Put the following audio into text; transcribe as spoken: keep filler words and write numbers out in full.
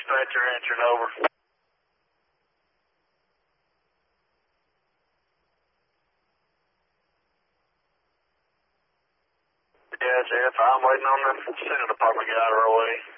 dispatcher answering over. Yeah, Jeff, I'm waiting on the center department guy to roll in.